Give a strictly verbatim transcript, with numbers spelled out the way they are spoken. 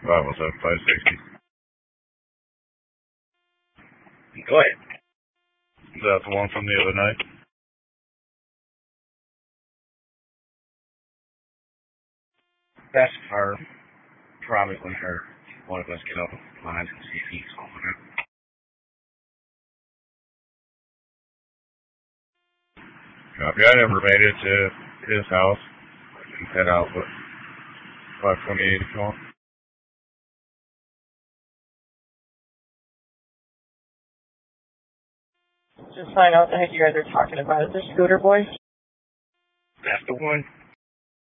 five oh seven, five sixty. Go ahead. Is that the one from the other night? That's her. Probably when her one of us get off the line and see if he's calling her. Copy. I never made it to his house. He head out with five twenty-eight if you want. Just find out the heck you guys are talking about. Is this Scooter Boy? That's the one.